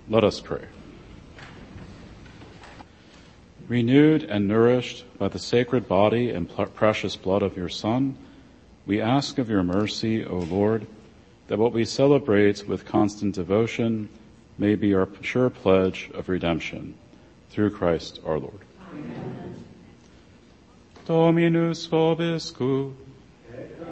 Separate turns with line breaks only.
Let us pray. Renewed and nourished by the sacred body and precious blood of your Son, we ask of your mercy, O Lord, that what we celebrate with constant devotion may be our sure pledge of redemption. Through Christ our Lord. Amen. Dominus vobiscum.